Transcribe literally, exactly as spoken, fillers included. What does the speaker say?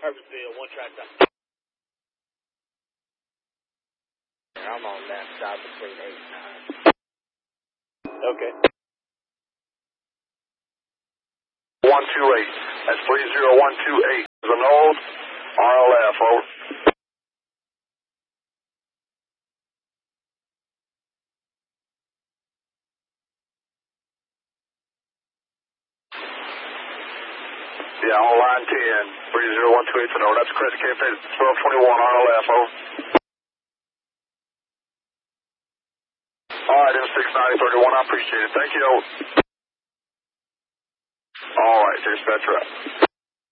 Harpersville, one track time. I'm on that side between eight and nine. Okay. one two eight. That's three zero one two eight. The nose, R L F, over. Yeah, on line ten, three zero one two eight to know. That's Chris K F twelve twenty-one, R L F, over. All right, M six ninety thirty-one, I appreciate it. Thank you. All right, dispatch rep.